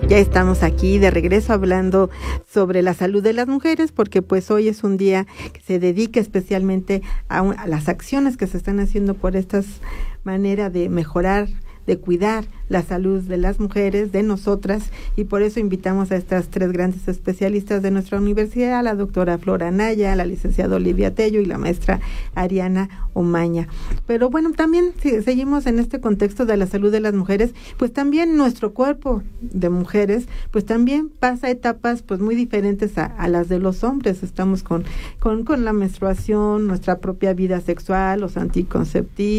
Ya estamos aquí de regreso hablando sobre la salud de las mujeres, porque pues hoy es un día que se dedica especialmente a las acciones que se están haciendo por esta manera de mejorar, de cuidar la salud de las mujeres, de nosotras, y por eso invitamos a estas tres grandes especialistas de nuestra universidad, la doctora Flora Anaya, la licenciada Olivia Tello y la maestra Ariana Omaña. Pero bueno, también si seguimos en este contexto de la salud de las mujeres, pues también nuestro cuerpo de mujeres, pues también pasa etapas pues muy diferentes a las de los hombres. Estamos con la menstruación, nuestra propia vida sexual, los anticonceptivos,